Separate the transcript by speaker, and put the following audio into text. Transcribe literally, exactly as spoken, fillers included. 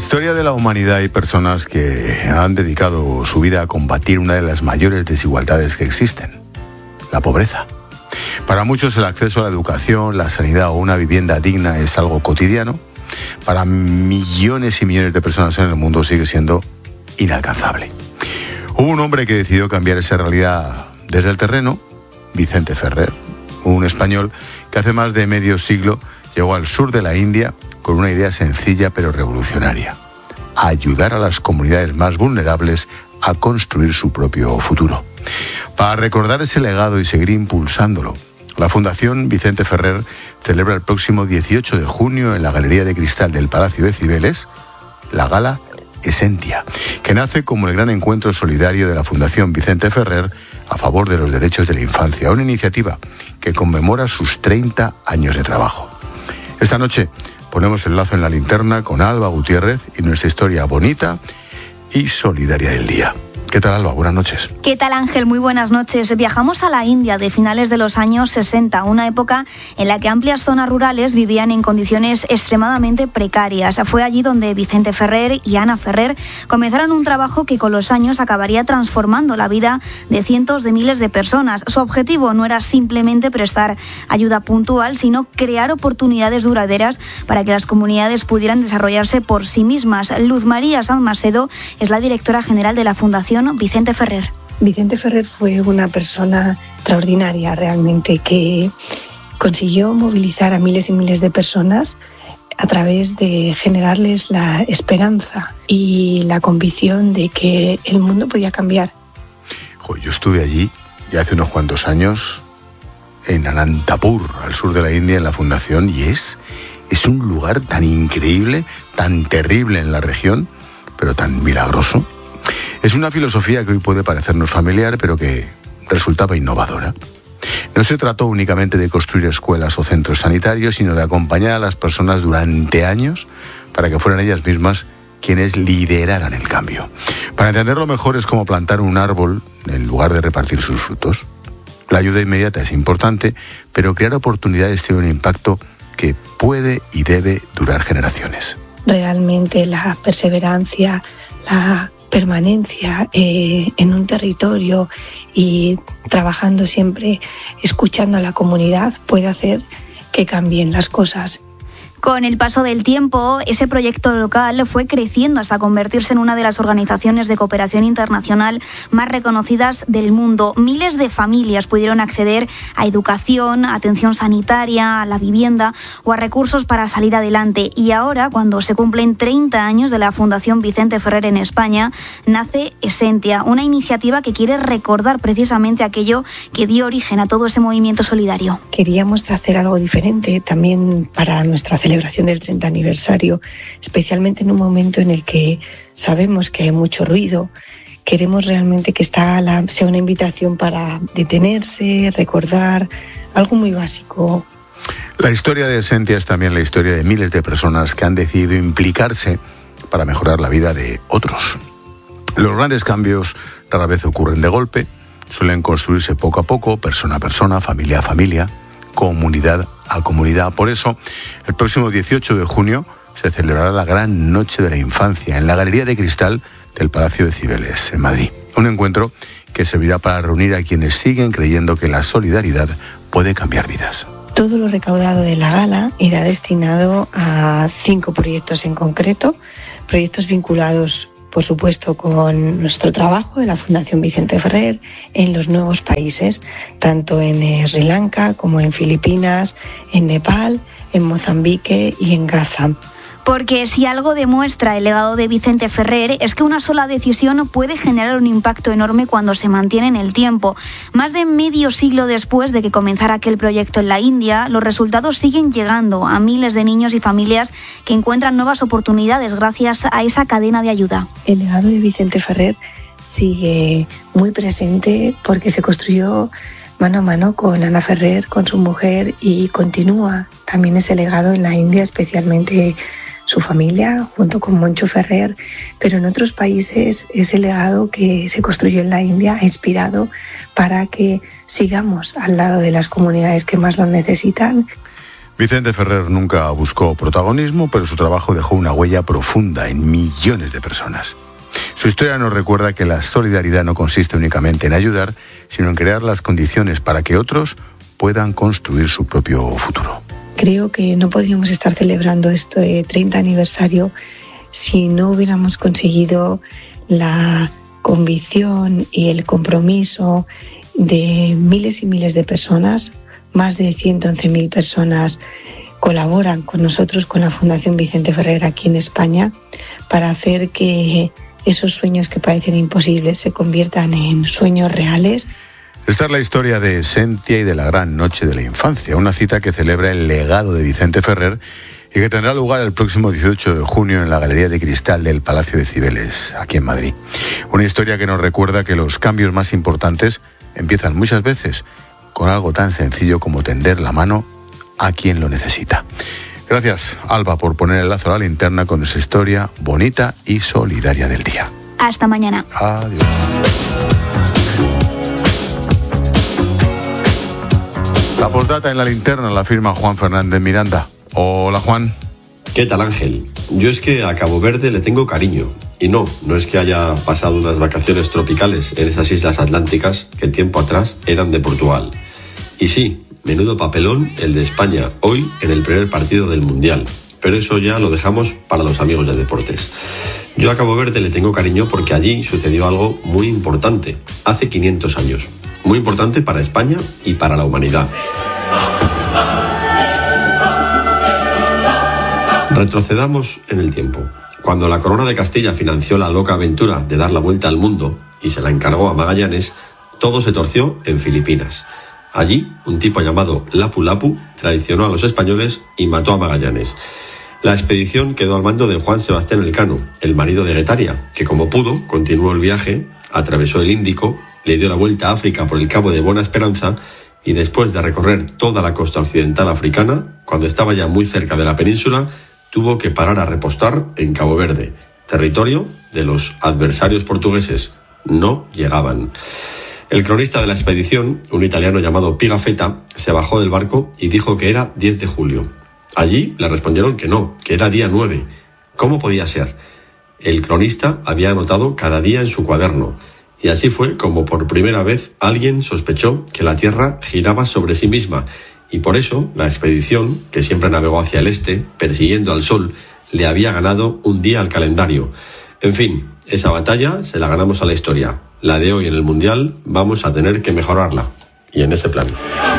Speaker 1: historia de la humanidad hay personas que han dedicado su vida a combatir una de las mayores desigualdades que existen, la pobreza. Para muchos el acceso a la educación, la sanidad o una vivienda digna es algo cotidiano. Para millones y millones de personas en el mundo sigue siendo inalcanzable. Hubo un hombre que decidió cambiar esa realidad desde el terreno, Vicente Ferrer, un español que hace más de medio siglo llegó al sur de la India con una idea sencilla pero revolucionaria: ayudar a las comunidades más vulnerables a construir su propio futuro. Para recordar ese legado y seguir impulsándolo, la Fundación Vicente Ferrer celebra el próximo dieciocho de junio en la Galería de Cristal del Palacio de Cibeles la gala Esentia, que nace como el gran encuentro solidario de la Fundación Vicente Ferrer a favor de los derechos de la infancia, una iniciativa que conmemora sus treinta años de trabajo. Esta noche ponemos el lazo en la linterna con Alba Gutiérrez y nuestra historia bonita y solidaria del día. ¿Qué tal, Alba? Buenas noches.
Speaker 2: ¿Qué tal, Ángel? Muy buenas noches. Viajamos a la India de finales de los años sesenta, una época en la que amplias zonas rurales vivían en condiciones extremadamente precarias. Fue allí donde Vicente Ferrer y Ana Ferrer comenzaron un trabajo que con los años acabaría transformando la vida de cientos de miles de personas. Su objetivo no era simplemente prestar ayuda puntual, sino crear oportunidades duraderas para que las comunidades pudieran desarrollarse por sí mismas. Luz María Sanz Macedo es la directora general de la Fundación Vicente Ferrer.
Speaker 3: Vicente Ferrer fue una persona extraordinaria realmente, que consiguió movilizar a miles y miles de personas a través de generarles la esperanza y la convicción de que el mundo podía cambiar.
Speaker 1: Yo estuve allí ya hace unos cuantos años en Anantapur, al sur de la India, en la fundación, y es, es un lugar tan increíble, tan terrible en la región, pero tan milagroso. Es una filosofía que hoy puede parecernos familiar, pero que resultaba innovadora. No se trató únicamente de construir escuelas o centros sanitarios, sino de acompañar a las personas durante años para que fueran ellas mismas quienes lideraran el cambio. Para entenderlo mejor, es como plantar un árbol en lugar de repartir sus frutos. La ayuda inmediata es importante, pero crear oportunidades tiene un impacto que puede y debe durar generaciones.
Speaker 3: Realmente la perseverancia, la permanencia eh, en un territorio y trabajando siempre, escuchando a la comunidad, puede hacer que cambien las cosas.
Speaker 2: Con el paso del tiempo, ese proyecto local fue creciendo hasta convertirse en una de las organizaciones de cooperación internacional más reconocidas del mundo. Miles de familias pudieron acceder a educación, a atención sanitaria, a la vivienda o a recursos para salir adelante. Y ahora, cuando se cumplen treinta años de la Fundación Vicente Ferrer en España, nace Esentia, una iniciativa que quiere recordar precisamente aquello que dio origen a todo ese movimiento solidario.
Speaker 3: Queríamos hacer algo diferente también para nuestra celebración del treinta aniversario, especialmente en un momento en el que sabemos que hay mucho ruido. Queremos realmente que esta la, sea una invitación para detenerse, recordar algo muy básico.
Speaker 1: La historia de Esentia es también la historia de miles de personas que han decidido implicarse para mejorar la vida de otros. Los grandes cambios rara vez ocurren de golpe, suelen construirse poco a poco, persona a persona, familia a familia, comunidad a comunidad. Por eso, el próximo dieciocho de junio se celebrará la Gran Noche de la Infancia en la Galería de Cristal del Palacio de Cibeles, en Madrid. Un encuentro que servirá para reunir a quienes siguen creyendo que la solidaridad puede cambiar vidas.
Speaker 3: Todo lo recaudado de la gala irá destinado a cinco proyectos en concreto, proyectos vinculados, por supuesto, con nuestro trabajo de la Fundación Vicente Ferrer en los nuevos países, tanto en eh, Sri Lanka como en Filipinas, en Nepal, en Mozambique y en Gaza.
Speaker 2: Porque si algo demuestra el legado de Vicente Ferrer es que una sola decisión puede generar un impacto enorme cuando se mantiene en el tiempo. Más de medio siglo después de que comenzara aquel proyecto en la India, los resultados siguen llegando a miles de niños y familias que encuentran nuevas oportunidades gracias a esa cadena de ayuda.
Speaker 3: El legado de Vicente Ferrer sigue muy presente porque se construyó mano a mano con Ana Ferrer, con su mujer, y continúa también ese legado en la India, especialmente su familia, junto con Moncho Ferrer, pero en otros países ese legado que se construyó en la India ha inspirado para que sigamos al lado de las comunidades que más lo necesitan.
Speaker 1: Vicente Ferrer nunca buscó protagonismo, pero su trabajo dejó una huella profunda en millones de personas. Su historia nos recuerda que la solidaridad no consiste únicamente en ayudar, sino en crear las condiciones para que otros puedan construir su propio futuro.
Speaker 3: Creo que no podríamos estar celebrando este treinta aniversario si no hubiéramos conseguido la convicción y el compromiso de miles y miles de personas. Más de ciento once mil personas colaboran con nosotros, con la Fundación Vicente Ferrer aquí en España, para hacer que esos sueños que parecen imposibles se conviertan en sueños reales.
Speaker 1: Esta es la historia de Sentia y de la Gran Noche de la Infancia, una cita que celebra el legado de Vicente Ferrer y que tendrá lugar el próximo dieciocho de junio en la Galería de Cristal del Palacio de Cibeles, aquí en Madrid. Una historia que nos recuerda que los cambios más importantes empiezan muchas veces con algo tan sencillo como tender la mano a quien lo necesita. Gracias, Alba, por poner el lazo a la linterna con esa historia bonita y solidaria del día.
Speaker 2: Hasta mañana.
Speaker 1: Adiós. La postdata en la linterna la firma Juan Fernández Miranda. Hola, Juan.
Speaker 4: ¿Qué tal, Ángel? Yo es que a Cabo Verde le tengo cariño. Y no, no es que haya pasado unas vacaciones tropicales en esas islas atlánticas que tiempo atrás eran de Portugal. Y sí, menudo papelón el de España hoy en el primer partido del Mundial. Pero eso ya lo dejamos para los amigos de deportes. Yo a Cabo Verde le tengo cariño porque allí sucedió algo muy importante, hace quinientos años. Muy importante para España y para la humanidad. Retrocedamos en el tiempo. Cuando la Corona de Castilla financió la loca aventura de dar la vuelta al mundo y se la encargó a Magallanes, todo se torció en Filipinas. Allí, un tipo llamado Lapu Lapu traicionó a los españoles y mató a Magallanes. La expedición quedó al mando de Juan Sebastián Elcano, el marido de Guetaria, que como pudo, continuó el viaje, atravesó el Índico, le dio la vuelta a África por el Cabo de Buena Esperanza y después de recorrer toda la costa occidental africana, cuando estaba ya muy cerca de la península, tuvo que parar a repostar en Cabo Verde, territorio de los adversarios portugueses. No llegaban. El cronista de la expedición, un italiano llamado Pigafetta, se bajó del barco y dijo que era diez de julio. Allí le respondieron que no, que era día nueve. ¿Cómo podía ser? El cronista había anotado cada día en su cuaderno, y así fue como por primera vez alguien sospechó que la Tierra giraba sobre sí misma, y por eso la expedición, que siempre navegó hacia el este, persiguiendo al sol, le había ganado un día al calendario. En fin, esa batalla se la ganamos a la historia. La de hoy en el Mundial vamos a tener que mejorarla. Y en ese plan.